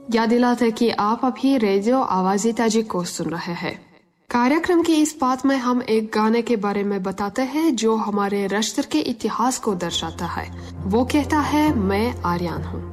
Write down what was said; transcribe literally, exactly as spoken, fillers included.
याद दिलाते कि आप अभी रेडियो आवाज़ी ताजिक को सुन रहे हैं। कार्यक्रम की इस बात में हम एक गाने के बारे में बताते हैं जो हमारे राष्ट्र के इतिहास को दर्शाता है। वो कहता है, मैं आर्यन हूँ।